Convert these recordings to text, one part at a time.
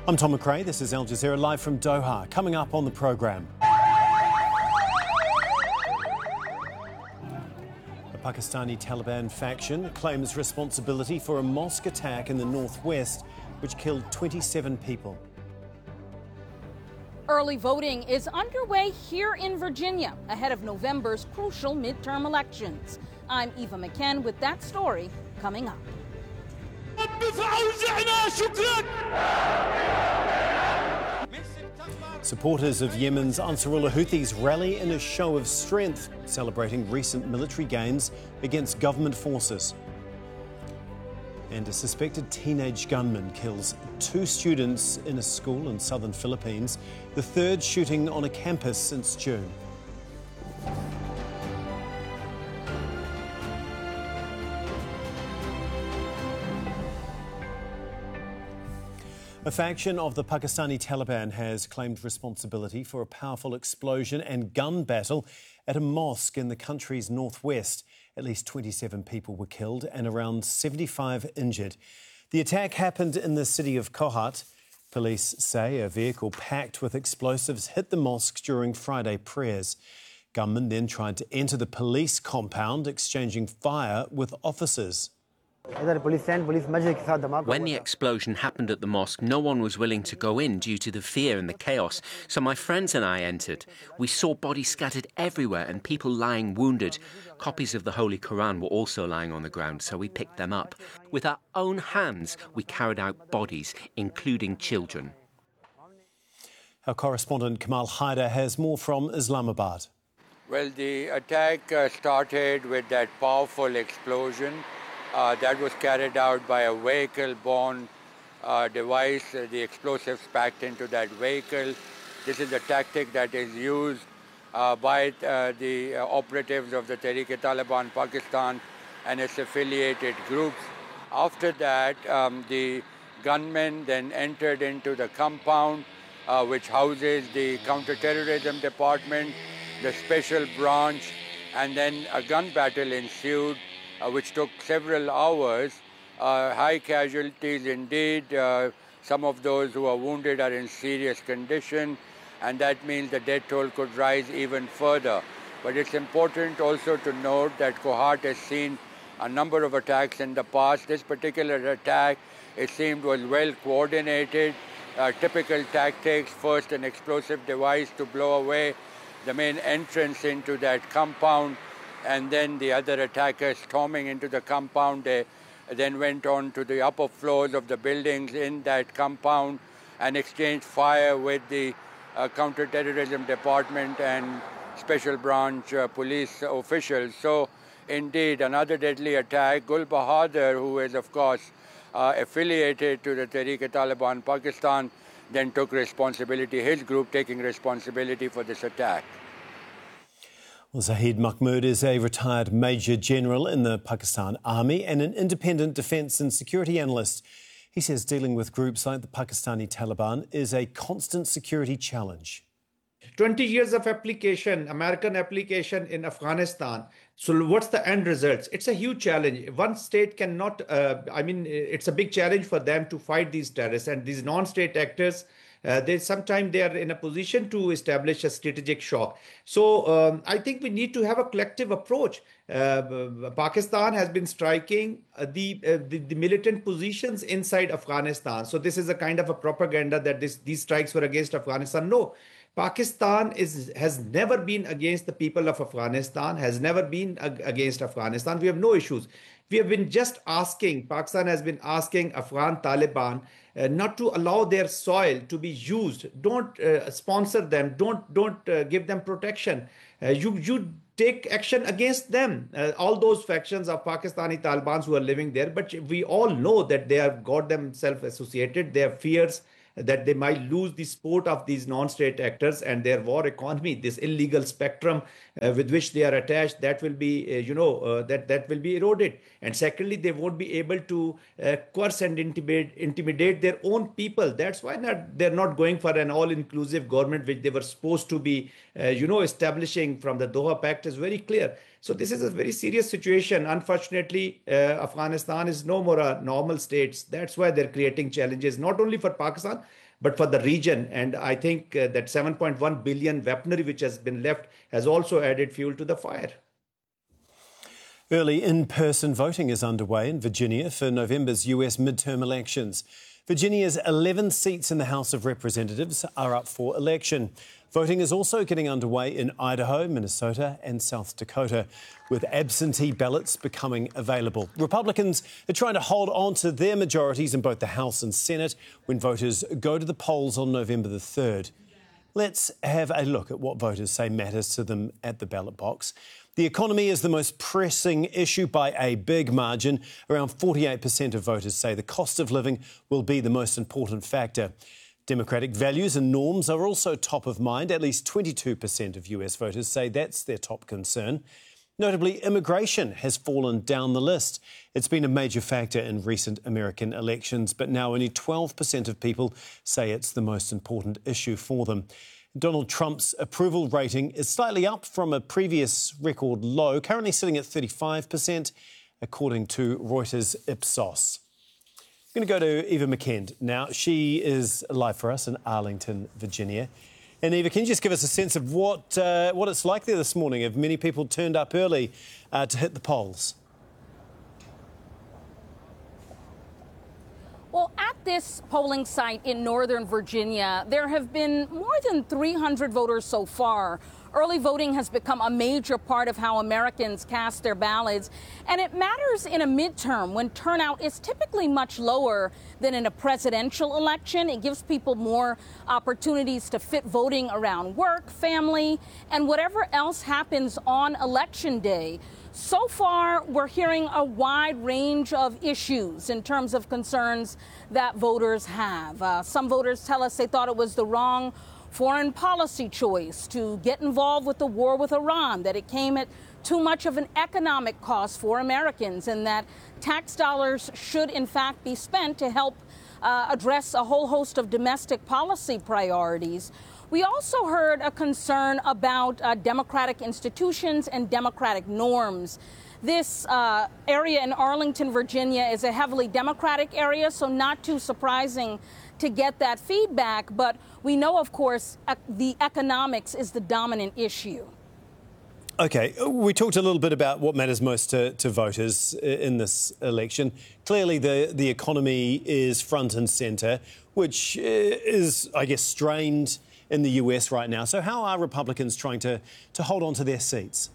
I'm Tom McRae. This is Al Jazeera live from Doha. Coming up on the programme. The Pakistani Taliban faction claims responsibility for a mosque attack in the northwest, which killed 27 people. Early voting is underway here in Virginia ahead of November's crucial midterm elections. I'm Eva McKen with that story coming up. Supporters of Yemen's Ansarullah Houthis rally in a show of strength, celebrating recent military gains against government forces. And a suspected teenage gunman kills 2 students in a school in southern Philippines, the third shooting on a campus since June. A faction of the Pakistani Taliban has claimed responsibility for a powerful explosion and gun battle at a mosque in the country's northwest. At least 27 people were killed and around 75 injured. The attack happened in the city of Kohat. Police say a vehicle packed with explosives hit the mosque during Friday prayers. Gunmen then tried to enter the police compound, exchanging fire with officers. When the explosion happened at the mosque, no one was willing to go in due to the fear and the chaos. So my friends and I entered. We saw bodies scattered everywhere and people lying wounded. Copies of the Holy Quran were also lying on the ground, so we picked them up. With our own hands, we carried out bodies, including children. Our correspondent Kamal Haider has more from Islamabad. Well, the attack started with that powerful explosion. That was carried out by a vehicle-borne device, the explosives packed into that vehicle. This is a tactic that is used by the operatives of the Tehreek-e-Taliban Pakistan and its affiliated groups. After that, the gunmen then entered into the compound, which houses the counter-terrorism department, the special branch, and then a gun battle ensued, which took several hours. High casualties indeed. Some of those who are wounded are in serious condition, and that means the death toll could rise even further. But it's important also to note that Kohat has seen a number of attacks in the past. This particular attack, it seemed, was well coordinated. Typical tactics: first an explosive device to blow away the main entrance into that compound, and then the other attackers storming into the compound. They then went on to the upper floors of the buildings in that compound and exchanged fire with the counter-terrorism department and special branch police officials. So, indeed, another deadly attack. Gul Bahadur, who is, of course, affiliated to the Tehreek-e-Taliban Pakistan, then took responsibility, his group taking responsibility for this attack. Well, Zahid Mahmood is a retired Major General in the Pakistan Army and an independent defence and security analyst. He says dealing with groups like the Pakistani Taliban is a constant security challenge. 20 years of application, American application in Afghanistan. So what's the end results? It's a huge challenge. One state cannot, it's a big challenge for them to fight these terrorists and these non-state actors. Sometimes they are in a position to establish a strategic shock. So I think we need to have a collective approach. Pakistan has been striking the militant positions inside Afghanistan. So this is a kind of a propaganda that these strikes were against Afghanistan. No. Pakistan has never been against the people of Afghanistan, has never been against Afghanistan. We have no issues. We have been just asking, Pakistan has been asking Afghan Taliban not to allow their soil to be used. Don't sponsor them. Don't give them protection. You take action against them. All those factions of Pakistani Talibans who are living there. But we all know that they have got themselves associated. They have fears that they might lose the support of these non-state actors and their war economy, this illegal spectrum with which they are attached, that will be, that will be eroded. And secondly, they won't be able to coerce and intimidate their own people. That's why they're not going for an all-inclusive government, which they were supposed to be, establishing from the Doha Pact is very clear. So this is a very serious situation. Unfortunately, Afghanistan is no more a normal state. That's why they're creating challenges, not only for Pakistan, but for the region. And I think that 7.1 billion weaponry which has been left has also added fuel to the fire. Early in-person voting is underway in Virginia for November's US midterm elections. Virginia's 11 seats in the House of Representatives are up for election. Voting is also getting underway in Idaho, Minnesota and South Dakota, with absentee ballots becoming available. Republicans are trying to hold on to their majorities in both the House and Senate when voters go to the polls on November the 3rd. Let's have a look at what voters say matters to them at the ballot box. The economy is the most pressing issue by a big margin. Around 48% of voters say the cost of living will be the most important factor. Democratic values and norms are also top of mind. At least 22% of US voters say that's their top concern. Notably, immigration has fallen down the list. It's been a major factor in recent American elections, but now only 12% of people say it's the most important issue for them. Donald Trump's approval rating is slightly up from a previous record low, currently sitting at 35%, according to Reuters Ipsos. I'm going to go to Eva McKend now. She is live for us in Arlington, Virginia. And Eva, can you just give us a sense of what it's like there this morning? Have many people turned up early to hit the polls? Well, at this polling site in Northern Virginia, there have been more than 300 voters so far. Early voting has become a major part of how Americans cast their ballots, and it matters in a midterm when turnout is typically much lower than in a presidential election. It gives people more opportunities to fit voting around work, family, and whatever else happens on Election Day. So far, we're hearing a wide range of issues in terms of concerns that voters have. Some voters tell us they thought it was the wrong foreign policy choice to get involved with the war with Iran, that it came at too much of an economic cost for Americans, and that tax dollars should in fact be spent to help address a whole host of domestic policy priorities. We also heard a concern about democratic institutions and democratic norms. This area in Arlington, Virginia is a heavily Democratic area, so not too surprising to get that feedback. But we know, of course, the economics is the dominant issue. OK, we talked a little bit about what matters most to voters in this election. Clearly, the economy is front and centre, which is, I guess, strained in the US right now. So how are Republicans trying to hold on to their seats?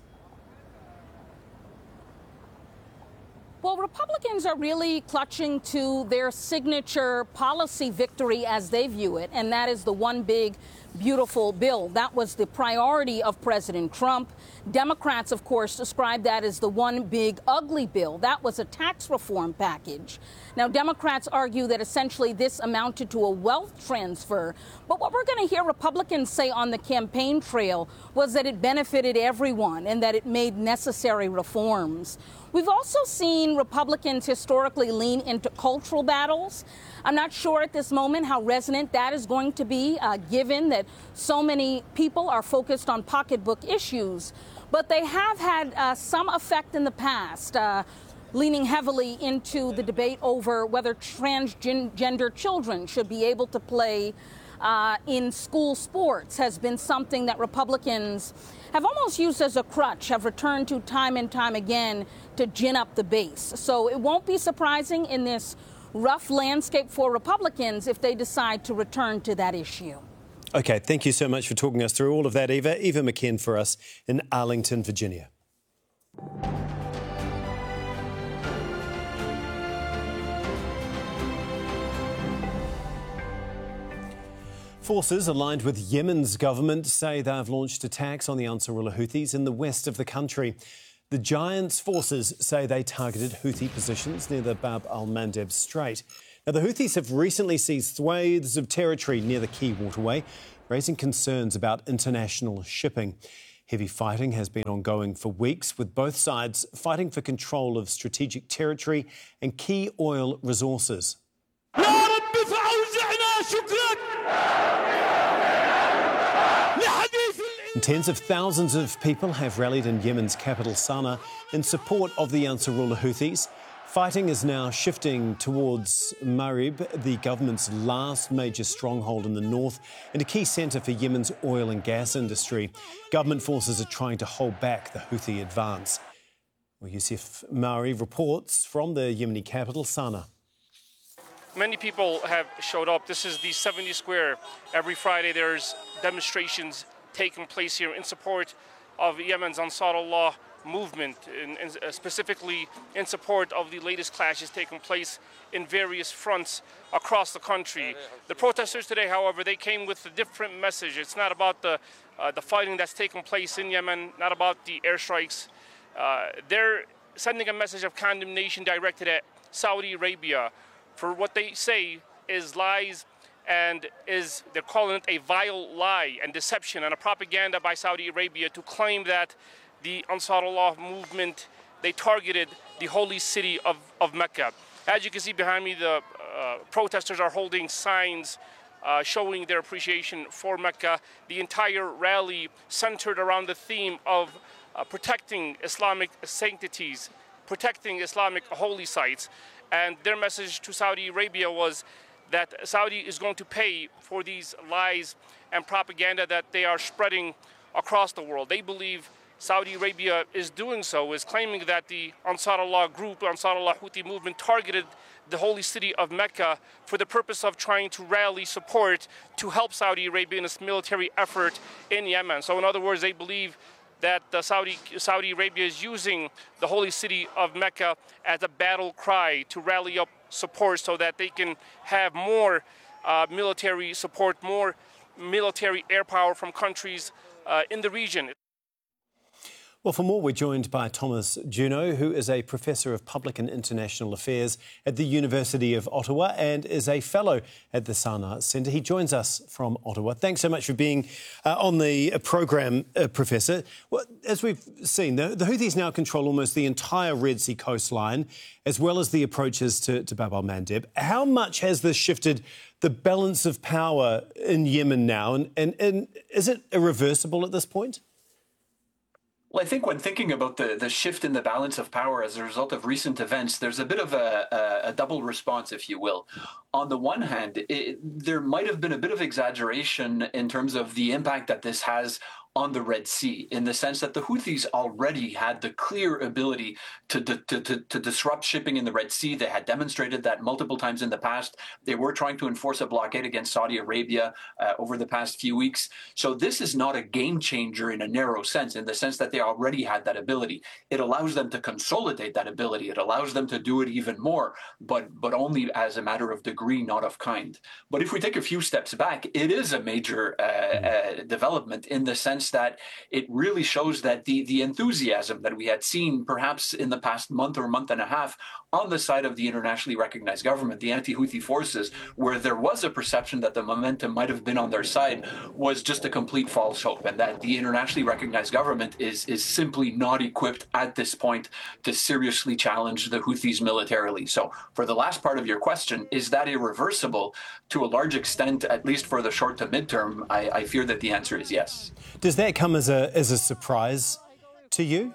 Well, Republicans are really clutching to their signature policy victory as they view it, and that is the one big, beautiful bill. That was the priority of President Trump. Democrats, of course, described that as the one big, ugly bill. That was a tax reform package. Now, Democrats argue that essentially this amounted to a wealth transfer. But what we're going to hear Republicans say on the campaign trail was that it benefited everyone and that it made necessary reforms. We've also seen Republicans historically lean into cultural battles. I'm not sure at this moment how resonant that is going to be, given that so many people are focused on pocketbook issues. But they have had some effect in the past, leaning heavily into the debate over whether transgender children should be able to play in school sports has been something that Republicans have almost used as a crutch, have returned to time and time again to gin up the base. So it won't be surprising in this rough landscape for Republicans if they decide to return to that issue. OK, thank you so much for talking us through all of that, Eva. Eva McKend for us in Arlington, Virginia. Forces aligned with Yemen's government say they have launched attacks on the Ansarullah Houthis in the west of the country. The Giants forces say they targeted Houthi positions near the Bab al-Mandeb Strait. Now, the Houthis have recently seized swathes of territory near the Key Waterway, raising concerns about international shipping. Heavy fighting has been ongoing for weeks, with both sides fighting for control of strategic territory and key oil resources. Tens of thousands of people have rallied in Yemen's capital, Sana'a, in support of the Ansarullah Houthis. Fighting is now shifting towards Marib, the government's last major stronghold in the north, and a key centre for Yemen's oil and gas industry. Government forces are trying to hold back the Houthi advance. Well, Youssef Maari reports from the Yemeni capital, Sana'a. Many people have showed up. This is the 70 Square. Every Friday there's demonstrations taking place here in support of Yemen's Ansarullah movement, and specifically in support of the latest clashes taking place in various fronts across the country. The protesters today, however, they came with a different message. It's not about the fighting that's taking place in Yemen, not about the airstrikes. They're sending a message of condemnation directed at Saudi Arabia for what they say is lies, and they're calling it a vile lie and deception and a propaganda by Saudi Arabia to claim that the Ansarullah movement, they targeted the holy city of Mecca. As you can see behind me, the protesters are holding signs showing their appreciation for Mecca. The entire rally centered around the theme of protecting Islamic sanctities, protecting Islamic holy sites. And their message to Saudi Arabia was that Saudi is going to pay for these lies and propaganda that they are spreading across the world. They believe Saudi Arabia is doing so, is claiming that the Ansarullah group, Ansarullah Houthi movement, targeted the holy city of Mecca for the purpose of trying to rally support to help Saudi Arabia in its military effort in Yemen. So in other words, they believe that Saudi Arabia is using the holy city of Mecca as a battle cry to rally up support so that they can have more military support, more military air power from countries in the region. Well, for more, we're joined by Thomas Juneau, who is a Professor of Public and International Affairs at the University of Ottawa and is a Fellow at the Sana'a Centre. He joins us from Ottawa. Thanks so much for being on the programme, Professor. Well, as we've seen, the Houthis now control almost the entire Red Sea coastline, as well as the approaches to Bab el-Mandeb. How much has this shifted the balance of power in Yemen now, and is it irreversible at this point? Well, I think when thinking about the shift in the balance of power as a result of recent events, there's a bit of a double response, if you will. On the one hand, there might have been a bit of exaggeration in terms of the impact that this has on the Red Sea, in the sense that the Houthis already had the clear ability to disrupt shipping in the Red Sea. They had demonstrated that multiple times in the past. They were trying to enforce a blockade against Saudi Arabia over the past few weeks. So this is not a game changer in a narrow sense, in the sense that they already had that ability. It allows them to consolidate that ability. It allows them to do it even more, but only as a matter of degree, not of kind. But if we take a few steps back, it is a major development in the sense that it really shows that the enthusiasm that we had seen perhaps in the past month or month and a half on the side of the internationally recognized government, the anti-Houthi forces, where there was a perception that the momentum might have been on their side, was just a complete false hope, and that the internationally recognized government is simply not equipped at this point to seriously challenge the Houthis militarily. So for the last part of your question, is that irreversible? To a large extent, at least for the short to midterm, I fear that the answer is yes. Does that come as a surprise to you?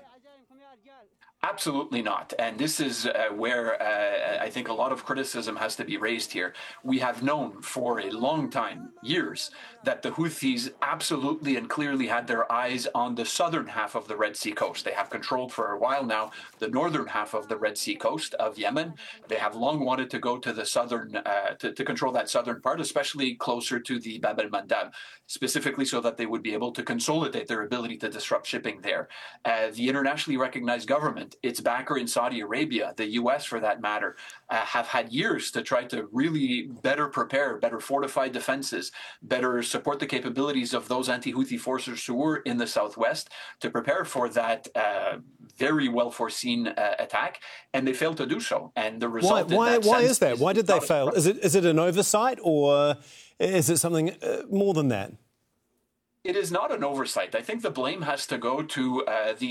Absolutely not. And this is where I think a lot of criticism has to be raised here. We have known for a long time, years, that the Houthis absolutely and clearly had their eyes on the southern half of the Red Sea coast. They have controlled for a while now the northern half of the Red Sea coast of Yemen. They have long wanted to go to the southern, to control that southern part, especially closer to the Bab el-Mandeb, specifically so that they would be able to consolidate their ability to disrupt shipping there. The internationally recognized government, its backer in Saudi Arabia, the U.S. for that matter, have had years to try to really better prepare, better fortify defenses, better support the capabilities of those anti-Houthi forces who were in the southwest to prepare for that very well foreseen attack, and they failed to do so. And the result why is that? Why did they fail? Is it an oversight, or is it something more than that? It is not an oversight. I think the blame has to go to the